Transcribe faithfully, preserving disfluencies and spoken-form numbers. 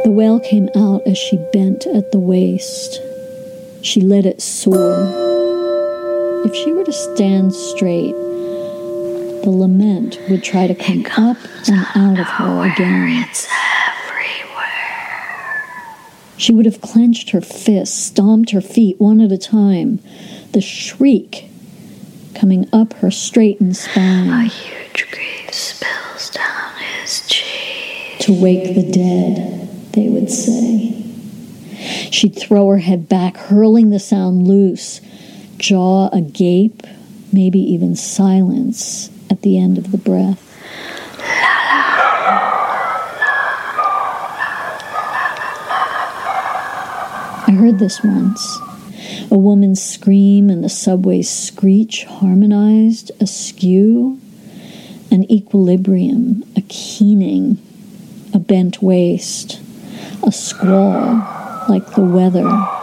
The wail came out as she bent at the waist. She let it soar. If she were to stand straight, the lament would try to come up and out of her again. It's everywhere. She would have clenched her fists, stomped her feet one at a time, the shriek coming up her straightened spine. A huge grief spills down his cheek. To wake the dead, they would say. She'd throw her head back, hurling the sound loose, jaw agape, maybe even silence at the end of the breath. I heard this once. A woman's scream and the subway's screech harmonized, askew, an equilibrium, a keening, a bent waist, a squall like the weather